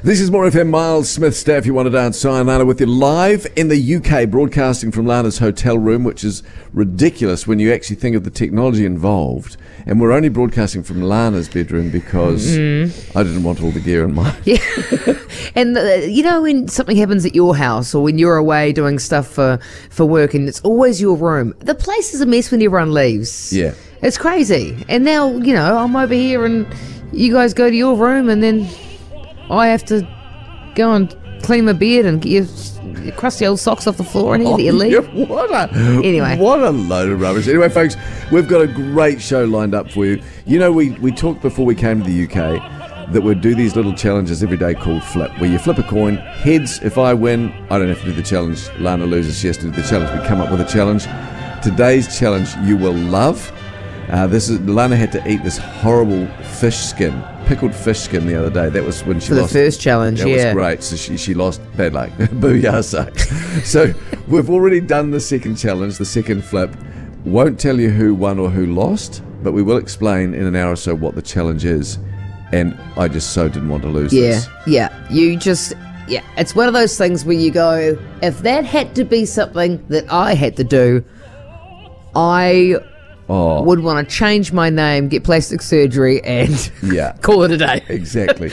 This is More FM. Miles Smith, Staff, You Want to Dance, Sayonara with you live in the UK, broadcasting from Lana's hotel room, which is ridiculous when you actually think of the technology involved. And we're only broadcasting from Lana's bedroom because I didn't want all the gear in mine. Yeah. And, when something happens at your house or when you're away doing stuff for work and it's always your room, the place is a mess when everyone leaves. Yeah. It's crazy. And now, I'm over here and you guys go to your room and then I have to go and clean my beard and get your crusty old socks off the floor and let you leave. Yeah, what a load of rubbish. Anyway, folks, we've got a great show lined up for you. We talked before we came to the UK that we'd do these little challenges every day called Flip, where you flip a coin. Heads, if I win, I don't have to do the challenge. Lana loses, she has to do the challenge. We come up with a challenge. Today's challenge you will love. Lana had to eat this horrible pickled fish skin the other day. That was when she lost. For the first challenge, That was great. So she lost, bad luck. Booyah sucks. So we've already done the second challenge, the second flip. Won't tell you who won or who lost, but we will explain in an hour or so what the challenge is. And I just so didn't want to lose this. Yeah. It's one of those things where you go, if that had to be something that I had to do, I would want to change my name, get plastic surgery, and call it a day. Exactly.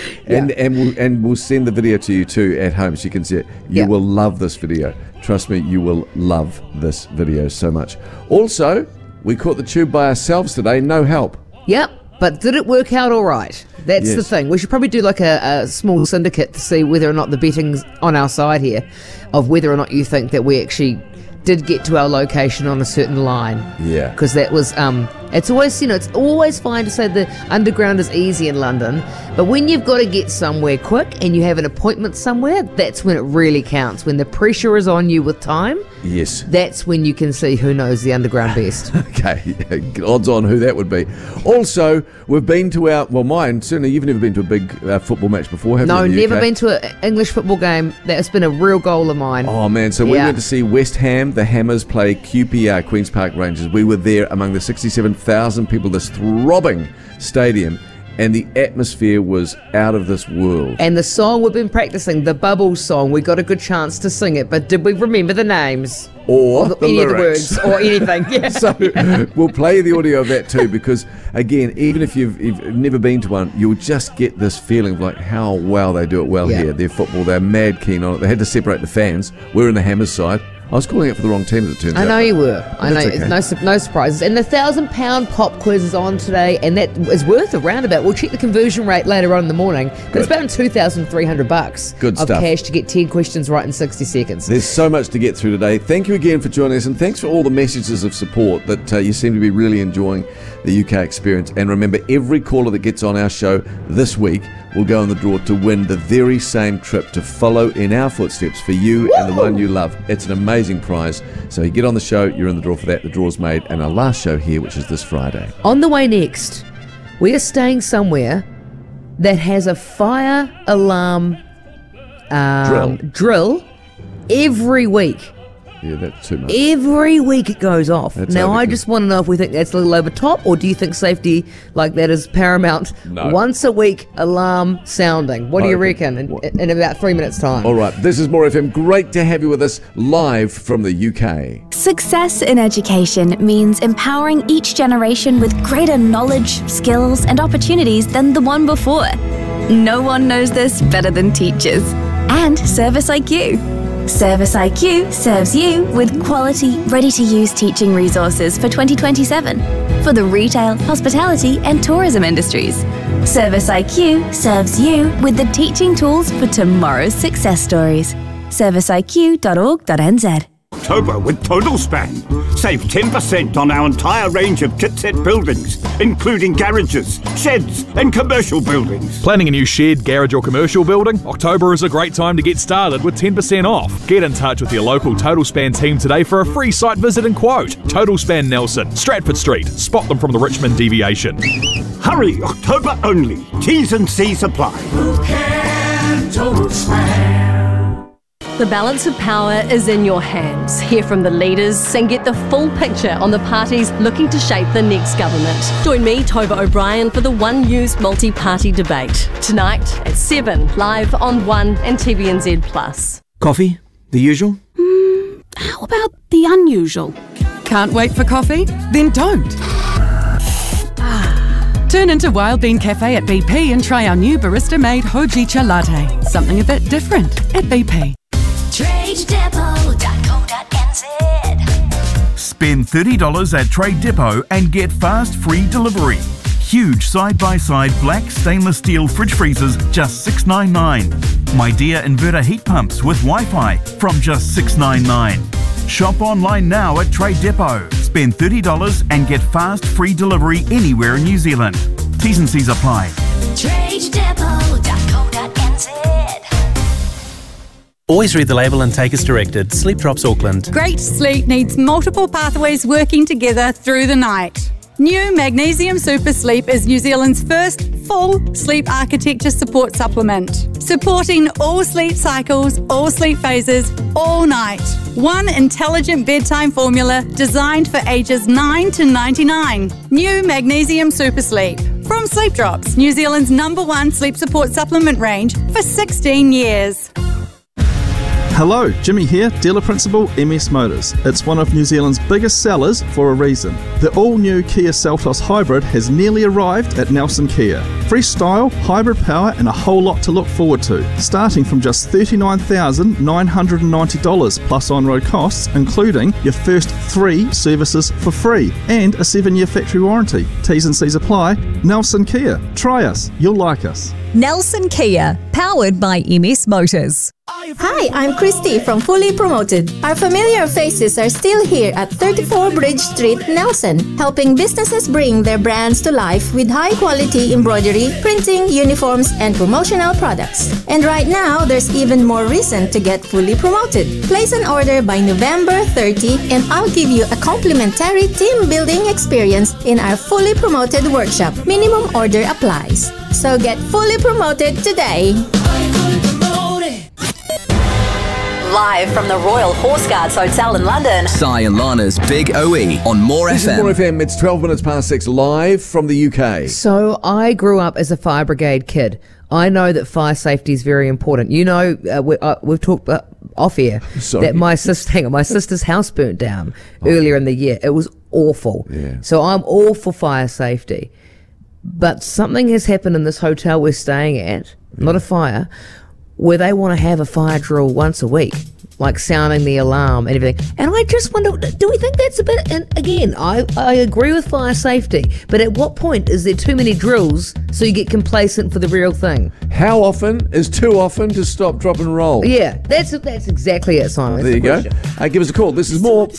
And we'll send the video to you too at home so you can see it. You will love this video. Trust me, you will love this video so much. Also, we caught the tube by ourselves today, no help. Yep. But did it work out all right? That's the thing. We should probably do like a small syndicate to see whether or not the betting's on our side here, of whether or not you think that we actually did get to our location on a certain line. Yeah. Because that was, it's always, it's always fine to say the underground is easy in London, but when you've got to get somewhere quick and you have an appointment somewhere, that's when it really counts. When the pressure is on you with time, that's when you can see who knows the underground best. Okay, odds on who that would be. Also, we've been to mine, certainly you've never been to a big football match before, have you? No, never been to an English football game. That's been a real goal of mine. Oh man, so we went to see West Ham, the Hammers, play QPR, Queen's Park Rangers. We were there among the 67,000 people, this throbbing stadium, and the atmosphere was out of this world. And the song we've been practicing, the Bubbles song, we got a good chance to sing it, but did we remember the names? Or the any lyrics. Of the words, or anything. Yeah. So we'll play the audio of that too, because again, even if you've never been to one, you'll just get this feeling of like how well they do it here. Their football, they're mad keen on it. They had to separate the fans. We're in the Hammers side. I was calling it for the wrong team, as it turns out. I know you were. I know. Okay. No surprises. And the £1,000 pop quiz is on today, and that is worth a roundabout. We'll check the conversion rate later on in the morning, but it's about $2,300 Good of stuff. Cash to get 10 questions right in 60 seconds. There's so much to get through today. Thank you again for joining us, and thanks for all the messages of support that you seem to be really enjoying the UK experience. And remember, every caller that gets on our show this week will go in the draw to win the very same trip to follow in our footsteps for you and the one you love. It's an amazing prize. So you get on the show, you're in the draw for that. The draw's made, and our last show here, which is this Friday. On the way next, we are staying somewhere that has a fire alarm drill every week. Yeah, that's too much. Every week it goes off. That's now, I overkill. just want to know if we think that's a little over top, or do you think safety like that is paramount? No. Once a week, alarm sounding. What do you Okay. reckon in about 3 minutes' time? All right, this is More FM. Great to have you with us live from the UK. Success in education means empowering each generation with greater knowledge, skills, and opportunities than the one before. No one knows this better than teachers. And Service IQ. Service IQ serves you with quality, ready-to-use teaching resources for 2027 for the retail, hospitality, and tourism industries. Service IQ serves you with the teaching tools for tomorrow's success stories. serviceiq.org.nz. October with Total Span. Save 10% on our entire range of kit set buildings, including garages, sheds and commercial buildings. Planning a new shed, garage or commercial building? October is a great time to get started with 10% off. Get in touch with your local Total Span team today for a free site visit and quote. Total Span Nelson, Stratford Street. Spot them from the Richmond deviation. Hurry, October only. T's and C's apply. Who can Total Span? The balance of power is in your hands. Hear from the leaders and get the full picture on the parties looking to shape the next government. Join me, Tova O'Brien, for the One News multi-party debate. Tonight at 7, live on 1 and TVNZ+. Coffee? The usual? How about the unusual? Can't wait for coffee? Then don't. Turn into Wild Bean Cafe at BP and try our new barista-made Hojicha latte. Something a bit different at BP. TradeDepot.co.nz. Spend $30 at Trade Depot and get fast free delivery. Huge side-by-side black stainless steel fridge freezers, just $6.99. Midea inverter heat pumps with Wi-Fi from just $6.99. Shop online now at Trade Depot. Spend $30 and get fast free delivery anywhere in New Zealand. T's and C's apply. TradeDepot.co.nz. Always read the label and take as directed. Sleep Drops Auckland. Great sleep needs multiple pathways working together through the night. New Magnesium Super Sleep is New Zealand's first full sleep architecture support supplement, supporting all sleep cycles, all sleep phases, all night. One intelligent bedtime formula designed for ages 9 to 99. New Magnesium Super Sleep. From Sleep Drops, New Zealand's #1 sleep support supplement range for 16 years. Hello, Jimmy here, Dealer Principal, MS Motors. It's one of New Zealand's biggest sellers for a reason. The all-new Kia Seltos Hybrid has nearly arrived at Nelson Kia. Fresh style, hybrid power and a whole lot to look forward to. Starting from just $39,990 plus on-road costs, including your first 3 services for free and a 7-year factory warranty. T's and C's apply. Nelson Kia. Try us. You'll like us. Nelson Kia, powered by MS Motors. Hi, I'm Christy from Fully Promoted. Our familiar faces are still here at 34 Bridge Street, Nelson, helping businesses bring their brands to life with high-quality embroidery, printing, uniforms, and promotional products. And right now, there's even more reason to get fully promoted. Place an order by November 30 and I'll give you a complimentary team building experience in our Fully Promoted workshop. Minimum order applies. So get fully promoted today. Live from the Royal Horse Guards Hotel in London. Si and Lana's Big OE on More This FM. is More FM. It's 12 minutes past 6, live from the UK. So I grew up as a fire brigade kid. I know that fire safety is very important. You know, we've talked off air that my sister's house burnt down earlier in the year. It was awful. Yeah. So I'm all for fire safety. But something has happened in this hotel we're staying at, not a fire, where they want to have a fire drill once a week, like sounding the alarm and everything. And I just wonder, do we think that's a bit... And again, I agree with fire safety, but at what point is there too many drills so you get complacent for the real thing? How often is too often to stop, drop and roll? Yeah, that's exactly it, Simon. There you go. Give us a call. This is More